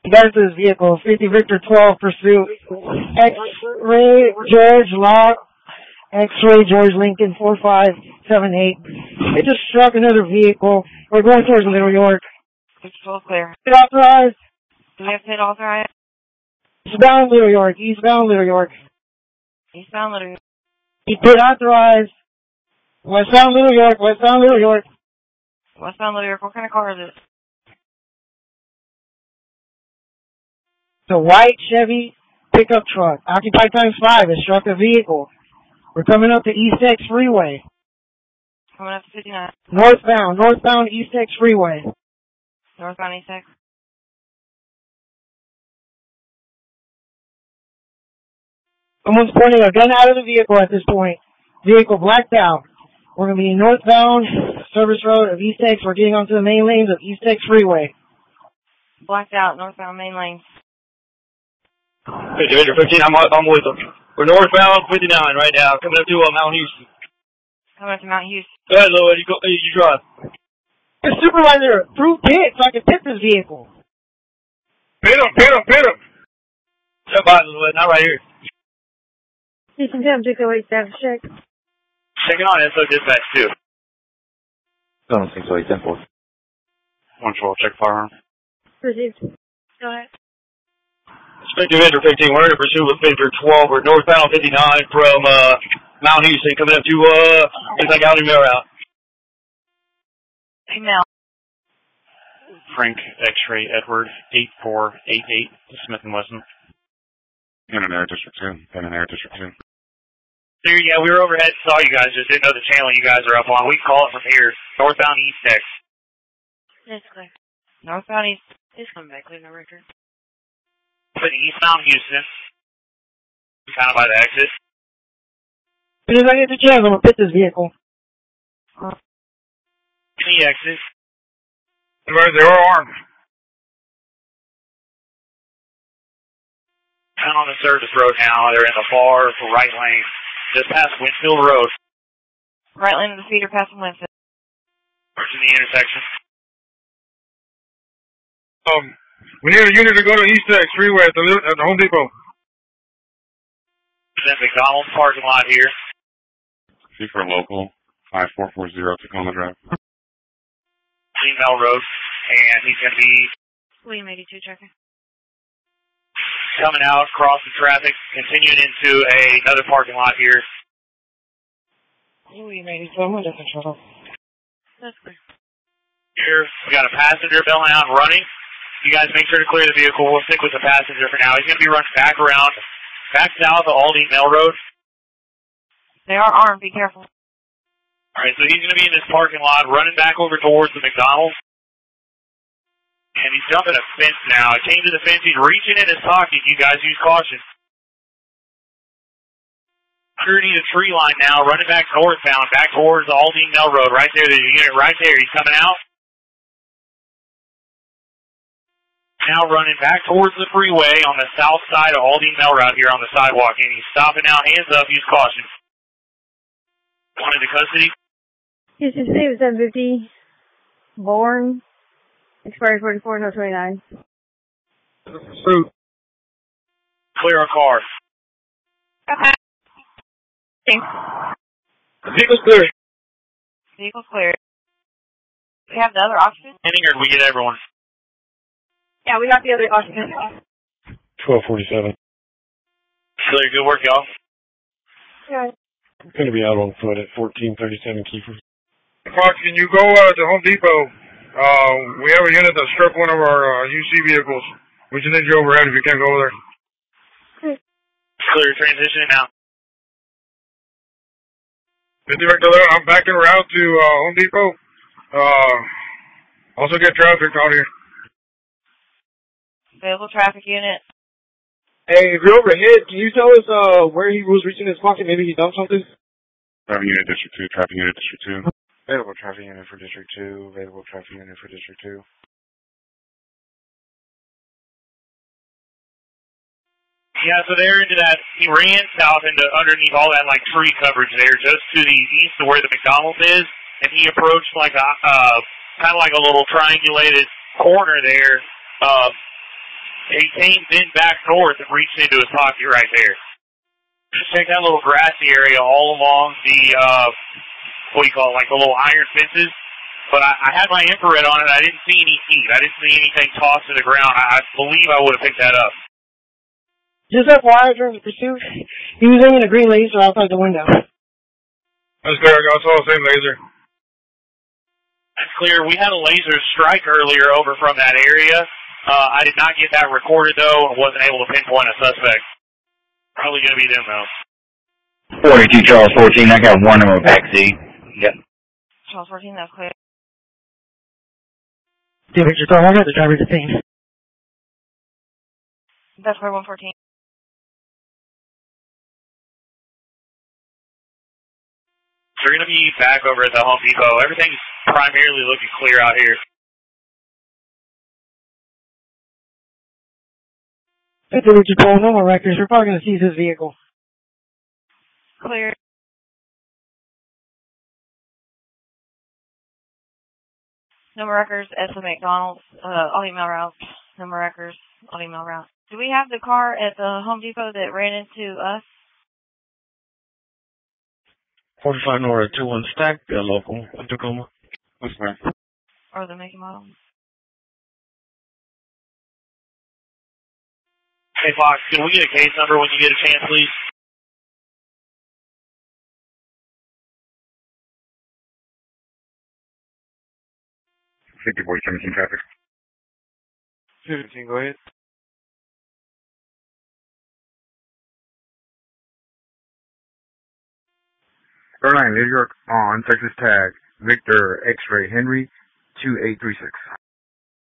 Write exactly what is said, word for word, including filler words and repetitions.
That's his vehicle. fifty Victor twelve pursuit. X-ray George Law. X-ray George Lincoln four five seven eight. It just struck another vehicle. We're going towards Little York. It's full clear. Pit authorized. Do we have pit authorized? Eastbound Little York. Eastbound Little York. Eastbound Little York. Pit authorized. Westbound Little York. Westbound Little York. Westbound Little York. What kind of car is it? It's a white Chevy pickup truck. Occupied times five. It struck a vehicle. We're coming up to East X Freeway. Coming up to fifty-nine. Northbound. Northbound East X Freeway. Northbound East X. Someone's pointing a gun out of the vehicle at this point. Vehicle blacked out. We're going to be northbound service road of East X. We're getting onto the main lanes of East X Freeway. Blacked out, northbound main lane. fifty Victor fifteen, I'm, I'm with them. We're northbound fifty-nine right now, coming up to uh, Mount Houston. Coming up to Mount Houston. Go ahead, Louis, you, go, you drive. The supervisor, through pit so I can pit this vehicle. Pit him, pit him, pit him. Step by, Louis, not right here. Houston ten, six oh eight, status check. Checking on S O dispatch two. Don't think so, he's ten four. one twelve, check firearm. Received. Go ahead. fifty Victor fifteen, we're in pursuit with Victor twelve. We're northbound fifty-nine from uh, Mount Houston, coming up to uh, Inside County Mill Route. Email. Frank X-ray Edward eight four eight eight, Smith and Wesson. In an air district two. In an air district two. Here, yeah, we were overhead, saw you guys, just didn't know the channel you guys are up on. We can call it from here. Northbound East X. It's clear. Northbound East. It's coming back, clear no record. But eastbound Houston. Kind of by the exit. As soon as I get the chance, I'm going to pit this vehicle. The exit. They were armed. Down on the service road now. They're in the far right lane. Just past Winfield Road. Right lane of the feeder passing Winfield. Approaching the intersection. Um, we need a unit to go to East X Freeway at the, at the Home Depot. Then McDonald's parking lot here. C for local, five four four zero Tacoma Drive. Clean Bell Road. And he's going to be William eighty-two, checking. coming out, crossing traffic, continuing into a, another parking lot here. William eighty-two, I'm under control. That's clear. Here, we got a passenger bellhound running. You guys make sure to clear the vehicle. We'll stick with the passenger for now. He's going to be running back around, back south of Aldine Mill Road. They are armed, be careful. Alright, so he's going to be in this parking lot, running back over towards the McDonald's. And he's jumping a fence now. Came to the fence, he's reaching in his pocket. You guys use caution. Underneath a tree line now, running back northbound, back towards the Aldine Mill Road. Right there, there's a unit right there. He's coming out. Now running back towards the freeway on the south side of Aldine Mill Route here on the sidewalk. And he's stopping now, hands up, use caution. One into custody. Houston City, seven fifty. Born. Expired forty-four, no twenty-nine. Route. Clear a car. Okay. Vehicle's clear. Vehicle's clear. We have the other occupants? Ending or did we get everyone? Yeah, we got the other occupants. twelve forty-seven. Clear, good work, y'all. Okay. I'm going to be out on foot at fourteen thirty-seven Kiefer. Fox, can you go uh, to Home Depot? Uh, we have a unit that struck one of our uh, U C vehicles. We should need you overhead if you can't go over there. Clear, transitioning now. fifty Victor, I'm back en route to uh, Home Depot. Uh, also get traffic out here. Available traffic unit. Hey, if you're overhead, can you tell us uh where he was reaching his pocket? Maybe he dumped something? Traffic Unit District two, Traffic Unit District two. Available traffic unit for District two, available traffic unit for District two. Yeah, so they're into that, he ran south into underneath all that, like, tree coverage there, just to the east of where the McDonald's is, and he approached, like, a, uh, kind of like a little triangulated corner there, uh, He came then back north and reached into his pocket right there. Just check that little grassy area all along the, uh, what do you call it, like the little iron fences. But I, I had my infrared on it. I didn't see any feet. I didn't see anything tossed to the ground. I, I believe I would have picked that up. Just F Y I during the pursuit, he was aiming a green laser outside the window. That's clear. I saw the same laser. That's clear. We had a laser strike earlier over from that area. Uh, I did not get that recorded, though, and wasn't able to pinpoint a suspect. Probably going to be them, though. forty-two Charles fourteen, I got one of them backseat. Yep. Charles fourteen, that's clear. Yeah, Victor twelve, I got the driver detained. That's clear, one fourteen. So we're going to be back over at the Home Depot. Everything's primarily looking clear out here. Victor Richard twelve, no more records. We're probably going to seize his vehicle. Clear. No more records, S M McDonald's, uh, all email routes. No more records, all email routes. Do we have the car at the Home Depot that ran into us? forty-five North, two one stack, uh, local, Tacoma. What's that? Or the make and model? Hey, Fox, can we get a case number when you get a chance, please? fifty boy seventeen traffic. seventeen, go ahead. Airline New York on Texas tag Victor X-ray Henry two eight three six.